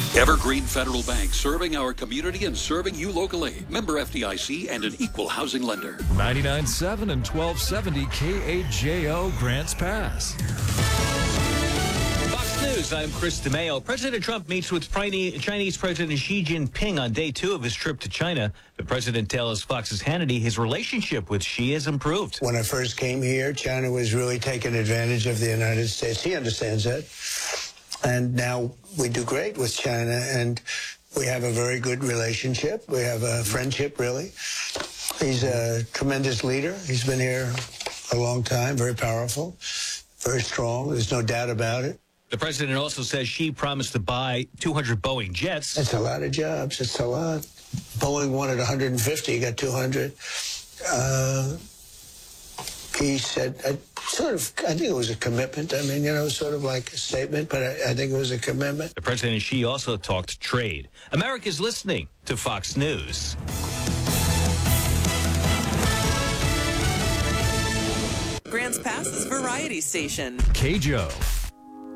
Evergreen Federal Bank, serving our community and serving you locally. Member FDIC and an equal housing lender. 99.7 and 1270 KAJO Grants Pass. Fox News, I'm Chris DeMeo. President Trump meets with Chinese President Xi Jinping on day 2 of his trip to China. The president tells Fox's Hannity his relationship with Xi has improved. When I first came here, China was really taking advantage of the United States. He understands that. And now we do great with China, and we have a very good relationship. We have a friendship, really. He's a tremendous leader. He's been here a long time, very powerful, very strong. There's no doubt about it. The president also says Xi promised to buy 200 Boeing jets. That's a lot of jobs. It's a lot. Boeing wanted 150. He got 200. He said, I think it was a commitment. I mean, sort of like a statement, but I think it was a commitment. The president and Xi also talked trade. America's listening to Fox News. Grants Pass's variety station. KJO.